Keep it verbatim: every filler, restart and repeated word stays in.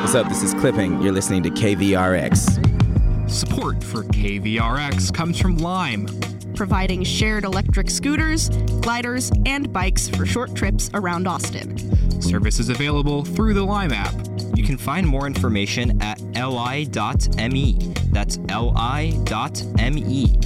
What's up? This is Clipping. You're listening to K V R X. Support for K V R X comes from Lime, providing shared electric scooters, gliders, and bikes for short trips around Austin. Service is available through the Lime app. You can find more information at li dot me. That's li dot me.